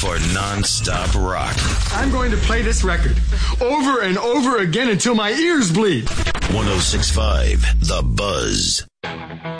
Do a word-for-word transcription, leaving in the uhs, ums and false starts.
for non-stop rock. I'm going to play this record over and over again until my ears bleed. one oh six point five The Buzz.